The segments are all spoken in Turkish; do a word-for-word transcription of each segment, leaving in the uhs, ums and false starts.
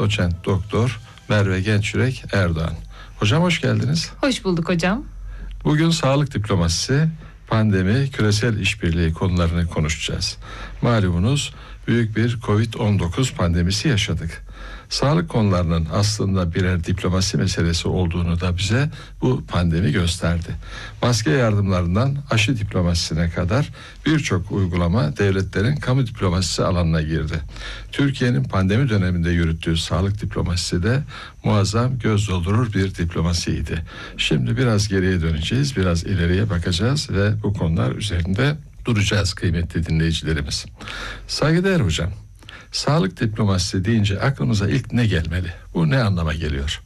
doçent doktor Merve Gençyürek Erdoğan. Hocam hoş geldiniz. Hoş bulduk hocam. Bugün sağlık diplomasisi, pandemi, küresel işbirliği konularını konuşacağız. Malumunuz büyük bir kovid on dokuz pandemisi yaşadık. Sağlık konularının aslında birer diplomasi meselesi olduğunu da bize bu pandemi gösterdi. Maske yardımlarından aşı diplomasisine kadar birçok uygulama devletlerin kamu diplomasisi alanına girdi. Türkiye'nin pandemi döneminde yürüttüğü sağlık diplomasisi de muazzam, göz doldurur bir diplomasiydi. Şimdi biraz geriye döneceğiz, biraz ileriye bakacağız ve bu konular üzerinde duracağız kıymetli dinleyicilerimiz. Saygıdeğer hocam, sağlık diplomasisi deyince aklımıza ilk ne gelmeli? Bu ne anlama geliyor?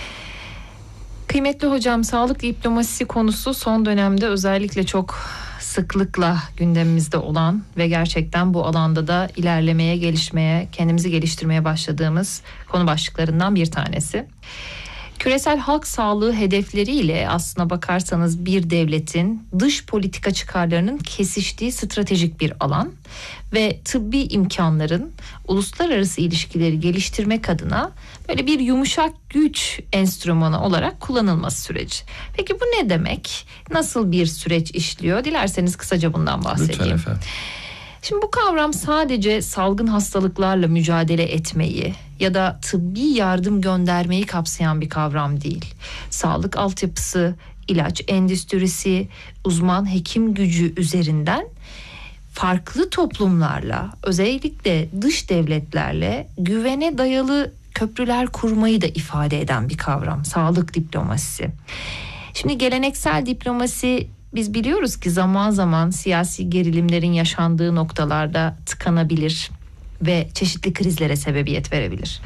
Kıymetli hocam, sağlık diplomasisi konusu son dönemde özellikle çok sıklıkla gündemimizde olan ve gerçekten bu alanda da ilerlemeye, gelişmeye, kendimizi geliştirmeye başladığımız konu başlıklarından bir tanesi. Küresel halk sağlığı hedefleriyle aslına bakarsanız bir devletin dış politika çıkarlarının kesiştiği stratejik bir alan ve tıbbi imkanların uluslararası ilişkileri geliştirmek adına böyle bir yumuşak güç enstrümanı olarak kullanılması süreci. Peki bu ne demek? Nasıl bir süreç işliyor? Dilerseniz kısaca bundan bahsedeyim. Lütfen efendim. Şimdi bu kavram sadece salgın hastalıklarla mücadele etmeyi ya da tıbbi yardım göndermeyi kapsayan bir kavram değil. Sağlık altyapısı, ilaç endüstrisi, uzman hekim gücü üzerinden farklı toplumlarla, özellikle dış devletlerle güvene dayalı köprüler kurmayı da ifade eden bir kavram, sağlık diplomasisi. Şimdi geleneksel diplomasi, biz biliyoruz ki zaman zaman siyasi gerilimlerin yaşandığı noktalarda tıkanabilir ve çeşitli krizlere sebebiyet verebilir.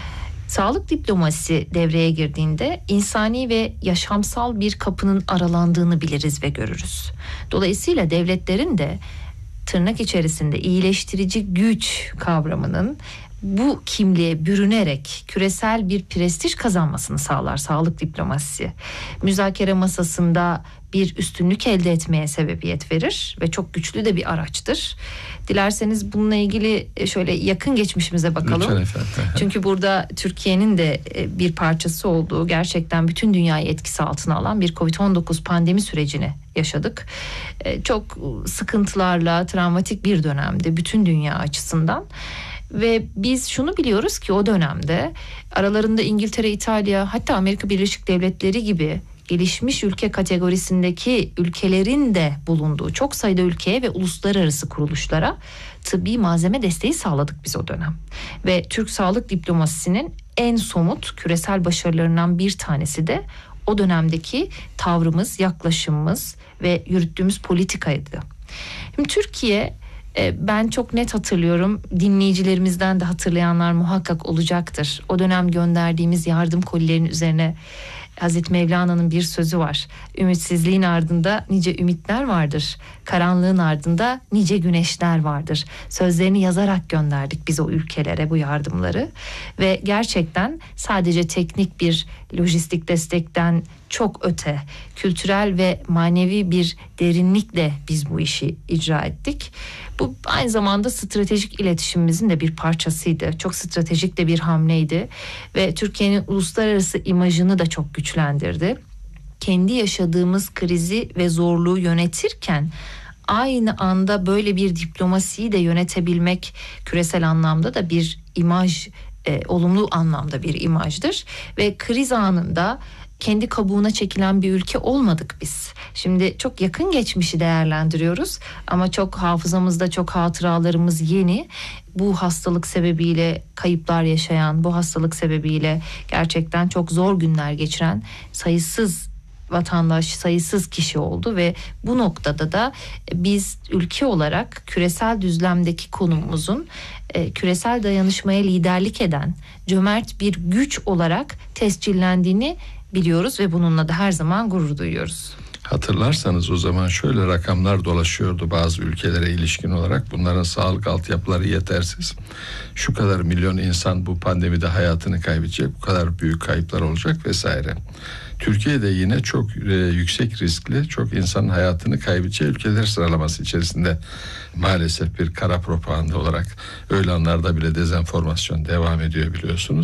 Sağlık diplomasisi devreye girdiğinde insani ve yaşamsal bir kapının aralandığını biliriz ve görürüz. Dolayısıyla devletlerin de tırnak içerisinde iyileştirici güç kavramının bu kimliğe bürünerek küresel bir prestij kazanmasını sağlar sağlık diplomasisi. Müzakere masasında bir üstünlük elde etmeye sebebiyet verir ve çok güçlü de bir araçtır. Dilerseniz bununla ilgili şöyle yakın geçmişimize bakalım. Lütfen efendim. Çünkü burada Türkiye'nin de bir parçası olduğu, gerçekten bütün dünyayı etkisi altına alan bir kovid on dokuz pandemi sürecini yaşadık. Çok sıkıntılarla, travmatik bir dönemde bütün dünya açısından. Ve biz şunu biliyoruz ki o dönemde aralarında İngiltere, İtalya, hatta Amerika Birleşik Devletleri gibi gelişmiş ülke kategorisindeki ülkelerin de bulunduğu çok sayıda ülkeye ve uluslararası kuruluşlara tıbbi malzeme desteği sağladık biz o dönem. Ve Türk sağlık diplomasisinin en somut küresel başarılarından bir tanesi de o dönemdeki tavrımız, yaklaşımımız ve yürüttüğümüz politikaydı. Şimdi Türkiye, ben çok net hatırlıyorum, dinleyicilerimizden de hatırlayanlar muhakkak olacaktır. O dönem gönderdiğimiz yardım kolilerinin üzerine Hazreti Mevlana'nın bir sözü var. Ümitsizliğin ardında nice ümitler vardır. Karanlığın ardında nice güneşler vardır. Sözlerini yazarak gönderdik biz o ülkelere bu yardımları. Ve gerçekten sadece teknik bir lojistik destekten çok öte, kültürel ve manevi bir derinlikle biz bu işi icra ettik. Bu aynı zamanda stratejik iletişimimizin de bir parçasıydı. Çok stratejik de bir hamleydi ve Türkiye'nin uluslararası imajını da çok güçlendirdi. Kendi yaşadığımız krizi ve zorluğu yönetirken aynı anda böyle bir diplomasiyi de yönetebilmek küresel anlamda da bir imaj, e, olumlu anlamda bir imajdır ve kriz anında kendi kabuğuna çekilen bir ülke olmadık biz. Şimdi çok yakın geçmişi değerlendiriyoruz ama çok hafızamızda, çok hatıralarımız yeni. Bu hastalık sebebiyle kayıplar yaşayan, bu hastalık sebebiyle gerçekten çok zor günler geçiren sayısız vatandaş, sayısız kişi oldu ve bu noktada da biz ülke olarak küresel düzlemdeki konumumuzun küresel dayanışmaya liderlik eden cömert bir güç olarak tescillendiğini biliyoruz ve bununla da her zaman gurur duyuyoruz. Hatırlarsanız o zaman şöyle rakamlar dolaşıyordu bazı ülkelere ilişkin olarak. Bunların sağlık altyapıları yetersiz. Şu kadar milyon insan bu pandemide hayatını kaybedecek, bu kadar büyük kayıplar olacak vesaire. Türkiye'de yine çok e, yüksek riskli, çok insanın hayatını kaybedeceği ülkeler sıralaması içerisinde maalesef bir kara propaganda olarak öyle anlarda bile dezenformasyon devam ediyor biliyorsunuz.